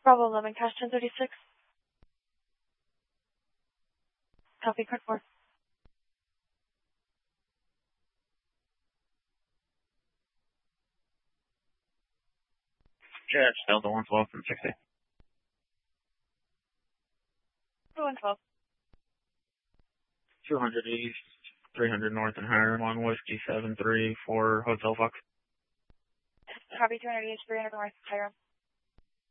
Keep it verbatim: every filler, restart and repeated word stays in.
Bravo eleven, cash ten thirty-six. Copy, card four. Jets, Delta one twelve from sixty. one twelve. two hundred East, three hundred North and Hiram on Whiskey seven three for Hotel Fox. Copy, two hundred East, three hundred North, Hiram.